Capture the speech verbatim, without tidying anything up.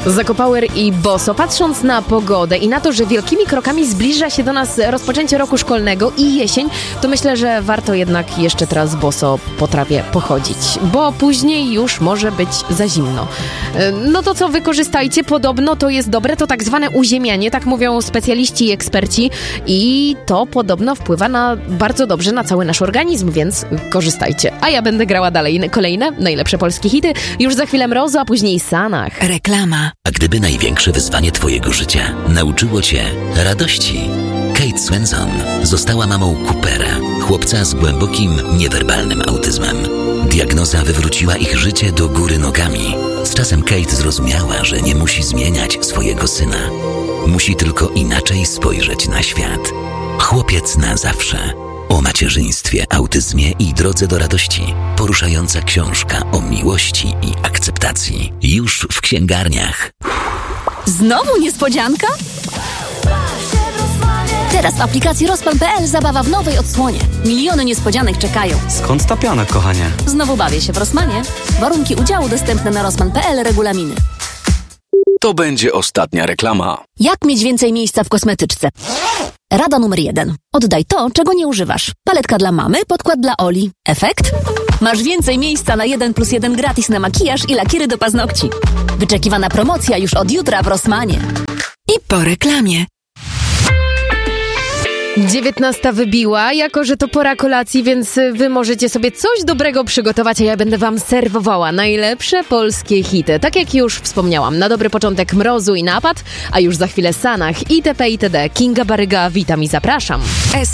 Zako Power i Bosso. Patrząc na pogodę i na to, że wielkimi krokami zbliża się do nas rozpoczęcie roku szkolnego i jesień, to myślę, że warto jednak jeszcze teraz Bosso po trawie pochodzić, bo później już może być za zimno. No to co, wykorzystajcie, podobno to jest dobre, to tak zwane uziemianie, tak mówią specjaliści i eksperci i to podobno wpływa na bardzo dobrze na cały nasz organizm, więc korzystajcie. A ja będę grała dalej kolejne, najlepsze polskie hity, już za chwilę Mrozu, a później Sanach. Reklama. A gdyby największe wyzwanie twojego życia nauczyło cię radości? Kate Swenson została mamą Coopera, chłopca z głębokim, niewerbalnym autyzmem. Diagnoza wywróciła ich życie do góry nogami. Z czasem Kate zrozumiała, że nie musi zmieniać swojego syna. Musi tylko inaczej spojrzeć na świat. Chłopiec na zawsze. O macierzyństwie, autyzmie i drodze do radości. Poruszająca książka o miłości i akceptacji. Już w księgarniach. Znowu niespodzianka? Teraz w aplikacji Rosman kropka pe el zabawa w nowej odsłonie. Miliony niespodzianek czekają. Skąd ta piana, kochanie? Znowu bawię się w Rosmanie. Warunki udziału dostępne na rosman kropka pe el, regulaminy. To będzie ostatnia reklama. Jak mieć więcej miejsca w kosmetyczce? Rada numer jeden. Oddaj to, czego nie używasz. Paletka dla mamy, podkład dla Oli. Efekt? Masz więcej miejsca na jeden plus jeden gratis na makijaż i lakiery do paznokci. Wyczekiwana promocja już od jutra w Rossmanie. I po reklamie. dziewiętnasta wybiła, jako że to pora kolacji, więc wy możecie sobie coś dobrego przygotować, a ja będę wam serwowała najlepsze polskie hity. Tak jak już wspomniałam, na dobry początek Mrozu i Napad, a już za chwilę Sanach, itp. itd. Kinga Baryga, witam i zapraszam.